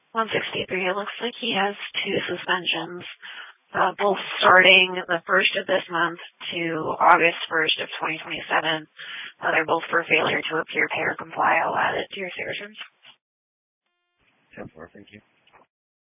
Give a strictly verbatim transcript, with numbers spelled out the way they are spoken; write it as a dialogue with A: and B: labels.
A: one sixty-three, it looks like he has two suspensions, uh, both starting the first of this month to August first of twenty twenty-seven. Uh, they're both for failure to appear, pay, or comply. I'll add it to your citizens.
B: ten four, thank you.